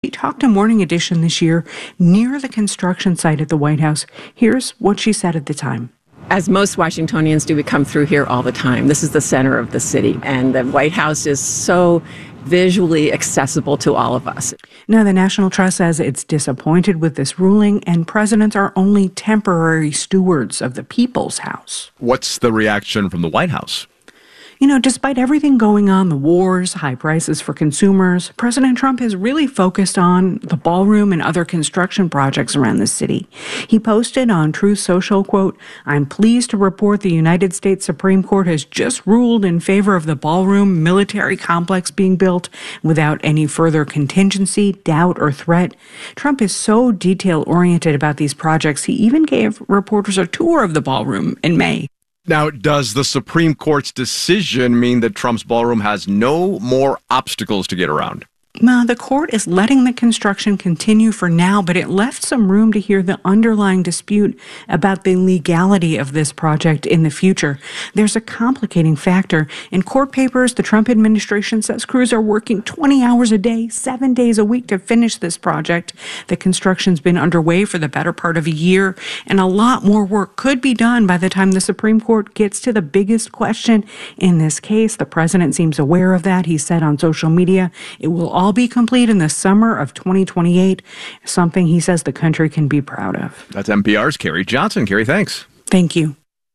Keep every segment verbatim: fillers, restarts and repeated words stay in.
We talked to Morning Edition this year near the construction site at the White House. Here's what she said at the time. As most Washingtonians do, we come through here all the time. This is the center of the city, and the White House is so visually accessible to all of us. Now, the National Trust says it's disappointed with this ruling, and presidents are only temporary stewards of the people's house. What's the reaction from the White House? You know, despite everything going on, the wars, high prices for consumers, President Trump has really focused on the ballroom and other construction projects around the city. He posted on Truth Social, quote, "I'm pleased to report the United States Supreme Court has just ruled in favor of the ballroom military complex being built without any further contingency, doubt, or threat." Trump is so detail-oriented about these projects, he even gave reporters a tour of the ballroom in May. Now, does the Supreme Court's decision mean that Trump's ballroom has no more obstacles to get around? Now, the court is letting the construction continue for now, but it left some room to hear the underlying dispute about the legality of this project in the future. There's a complicating factor. In court papers, the Trump administration says crews are working twenty hours a day, seven days a week to finish this project. The construction's been underway for the better part of a year, and a lot more work could be done by the time the Supreme Court gets to the biggest question in this case. The president seems aware of that. He said on social media, it will all be complete in the summer of twenty twenty-eight, something he says the country can be proud of. That's N P R's Carrie Johnson. Carrie, thanks. Thank you.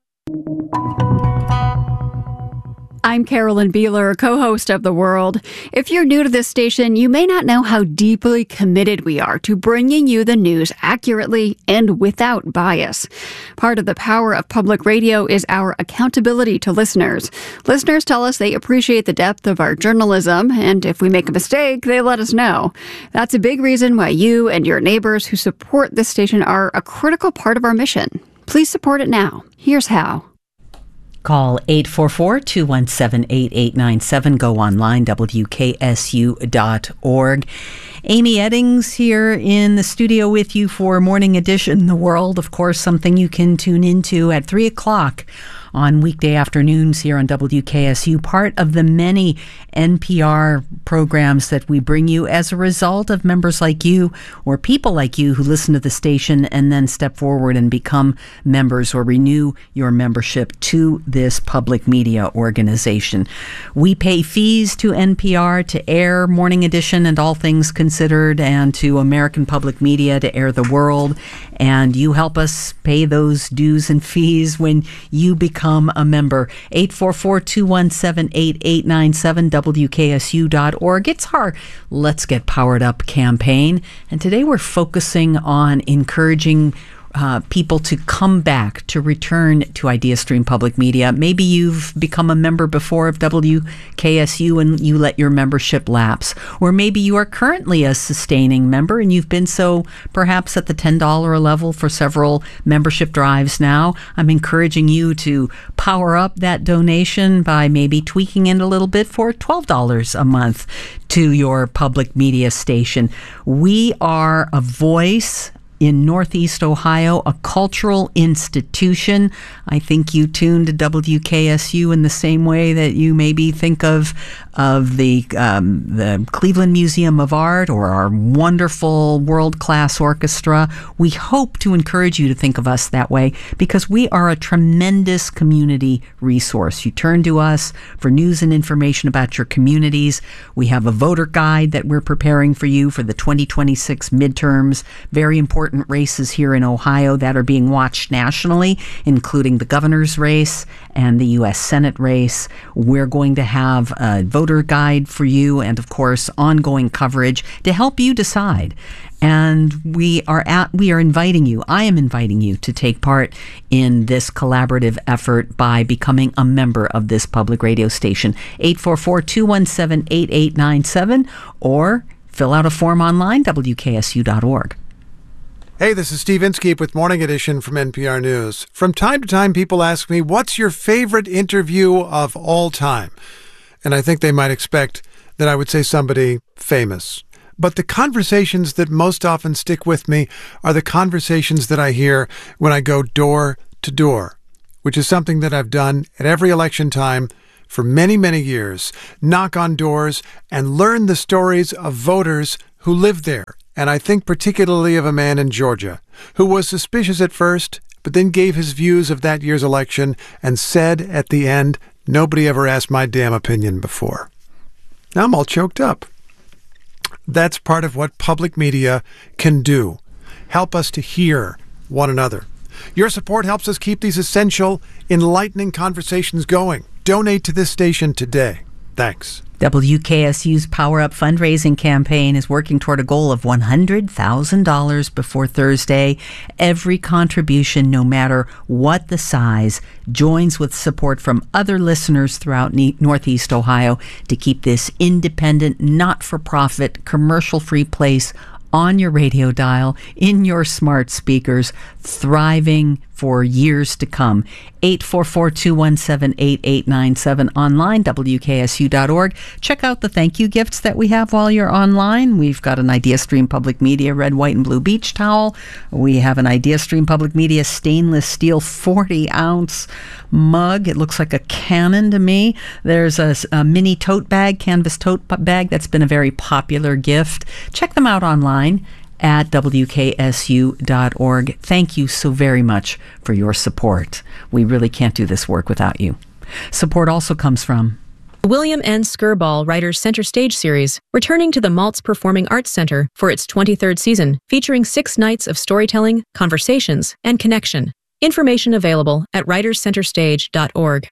I'm Carolyn Beeler, co-host of The World. If you're new to this station, you may not know how deeply committed we are to bringing you the news accurately and without bias. Part of the power of public radio is our accountability to listeners. Listeners tell us they appreciate the depth of our journalism, and if we make a mistake, they let us know. That's a big reason why you and your neighbors who support this station are a critical part of our mission. Please support it now. Here's how. Call eight four four, two one seven, eight eight nine seven. Go online, W K S U dot org. Amy Eddings here in the studio with you for Morning Edition. The World, of course, something you can tune into at three o'clock on weekday afternoons here on W K S U, part of the many N P R programs that we bring you as a result of members like you or people like you who listen to the station and then step forward and become members or renew your membership to this public media organization. We pay fees to N P R to air Morning Edition and All Things Considered, and to American Public Media to air The World. And you help us pay those dues and fees when you become a member. eight four four, two one seven, eight eight nine seven, W K S U dot org. It's our Let's Get Powered Up campaign. And today we're focusing on encouraging Uh, people to come back, to return to IdeaStream Public Media. Maybe you've become a member before of W K S U and you let your membership lapse. Or maybe you are currently a sustaining member and you've been so perhaps at the ten dollars level for several membership drives now. I'm encouraging you to power up that donation by maybe tweaking it a little bit for twelve dollars a month to your public media station. We are a voice in Northeast Ohio, a cultural institution. I think you tune to W K S U in the same way that you maybe think of of the um, the Cleveland Museum of Art or our wonderful world-class orchestra. We hope to encourage you to think of us that way because we are a tremendous community resource. You turn to us for news and information about your communities. We have a voter guide that we're preparing for you for the twenty twenty-six midterms. Very important races here in Ohio that are being watched nationally, including the governor's race and the U S Senate race. We're going to have a voter guide for you and, of course, ongoing coverage to help you decide. And we are at, we are inviting you, I am inviting you to take part in this collaborative effort by becoming a member of this public radio station. eight four four, two one seven, eight eight nine seven or fill out a form online, W K S U dot org. Hey, this is Steve Inskeep with Morning Edition from N P R News. From time to time, people ask me, what's your favorite interview of all time? And I think they might expect that I would say somebody famous. But the conversations that most often stick with me are the conversations that I hear when I go door to door, which is something that I've done at every election time for many, many years. Knock on doors and learn the stories of voters who lived there, and I think particularly of a man in Georgia who was suspicious at first, but then gave his views of that year's election and said at the end, "Nobody ever asked my damn opinion before." Now I'm all choked up. That's part of what public media can do. Help us to hear one another. Your support helps us keep these essential, enlightening conversations going. Donate to this station today. Thanks. W K S U's Power Up fundraising campaign is working toward a goal of one hundred thousand dollars before Thursday. Every contribution, no matter what the size, joins with support from other listeners throughout Northeast Ohio to keep this independent, not-for-profit, commercial-free place on your radio dial, in your smart speakers, thriving for years to come. eight four four, two one seven, eight eight nine seven, online, W K S U dot org. Check out the thank you gifts that we have while you're online. We've got an IdeaStream Public Media red, white, and blue beach towel. We have an IdeaStream Public Media stainless steel forty ounce mug. It looks like a cannon to me. There's a, a mini tote bag, canvas tote bag that's been a very popular gift. Check them out online at W K S U dot org. Thank you so very much for your support. We really can't do this work without you. Support also comes from William N. Skirball Writers Center Stage Series, returning to the Maltz Performing Arts Center for its twenty-third season, featuring six nights of storytelling, conversations, and connection. Information available at writers center stage dot org.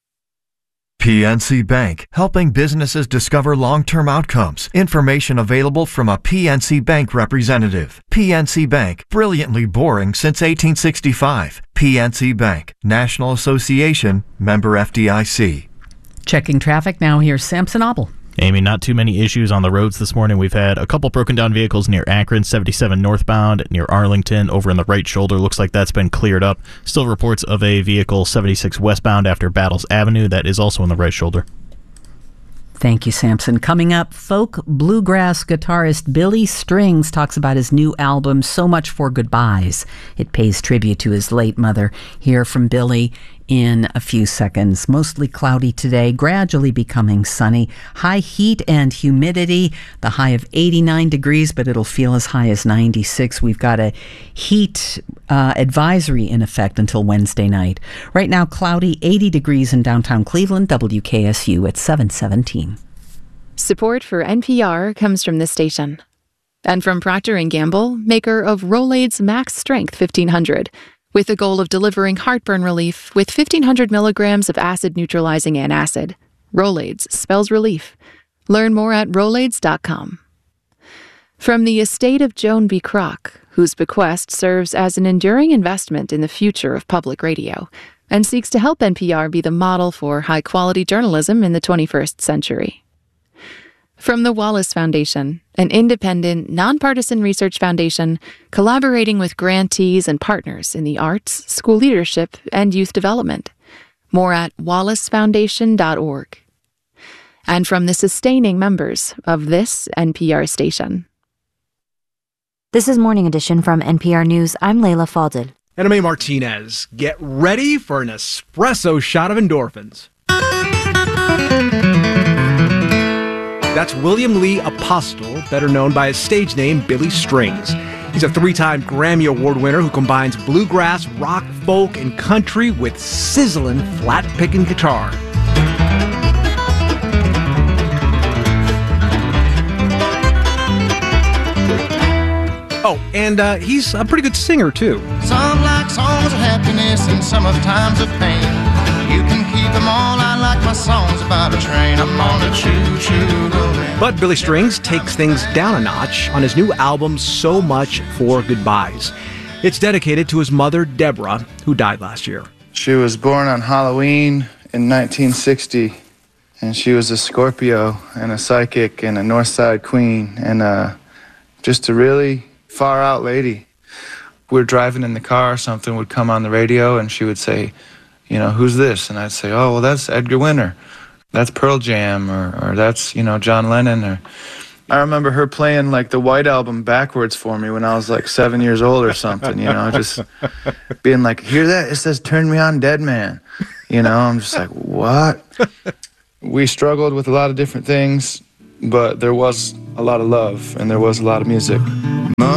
P N C Bank, helping businesses discover long-term outcomes. Information available from a P N C Bank representative. P N C Bank, brilliantly boring since eighteen sixty-five. P N C Bank, National Association, member F D I C. Checking traffic now. Here's Samson Obel. Amy, not too many issues on the roads this morning. We've had a couple broken down vehicles near Akron, seventy-seven northbound, near Arlington, over in the right shoulder. Looks like that's been cleared up. Still reports of a vehicle seventy-six westbound after Battles Avenue. That is also in the right shoulder. Thank you, Samson. Coming up, folk bluegrass guitarist Billy Strings talks about his new album, So Much for Goodbyes. It pays tribute to his late mother. Hear from Billy in a few seconds. Mostly cloudy today, gradually becoming sunny. High heat and humidity, the high of eighty-nine degrees, but it'll feel as high as ninety-six. We've got a heat uh, advisory in effect until Wednesday night. Right now, cloudy, eighty degrees in downtown Cleveland. W K S U at seven seventeen. Support for N P R comes from this station. And from Procter and Gamble, maker of Rolaids Max Strength fifteen hundred. With the goal of delivering heartburn relief with fifteen hundred milligrams of acid-neutralizing antacid. Rolaids spells relief. Learn more at rolaids dot com. From the estate of Joan B. Kroc, whose bequest serves as an enduring investment in the future of public radio, and seeks to help N P R be the model for high-quality journalism in the twenty-first century. From the Wallace Foundation, an independent, nonpartisan research foundation collaborating with grantees and partners in the arts, school leadership, and youth development. More at wallace foundation dot org. And from the sustaining members of this N P R station. This is Morning Edition from N P R News. I'm Layla Falded. And I'm A. Martinez. Get ready for an espresso shot of endorphins. That's William Lee Apostle, better known by his stage name, Billy Strings. He's a three-time Grammy Award winner who combines bluegrass, rock, folk, and country with sizzling, flat-picking guitar. Oh, and uh, he's a pretty good singer, too. Some like songs of happiness and some of times of pain. You can keep them all. I like my songs about a train. I'm on a choo-choo going. But Billy Strings takes things down a notch on his new album, So Much for Goodbyes. It's dedicated to his mother, Deborah, who died last year. She was born on Halloween in nineteen sixty, and she was a Scorpio and a psychic and a North Side queen and uh, just a really far-out lady. We were driving in the car, something would come on the radio, and she would say, you know, who's this? And I'd say, oh, well, that's Edgar Winter. That's Pearl Jam, or, or that's, you know, John Lennon. Or I remember her playing, like, the White Album backwards for me when I was, like, seven years old or something, you know, just being like, hear that? It says, turn me on, dead man. You know, I'm just like, what? We struggled with a lot of different things, but there was a lot of love and there was a lot of music.